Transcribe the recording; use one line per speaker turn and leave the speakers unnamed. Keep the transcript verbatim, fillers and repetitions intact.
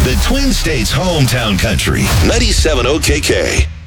The Twin States hometown country. ninety-seven O K K.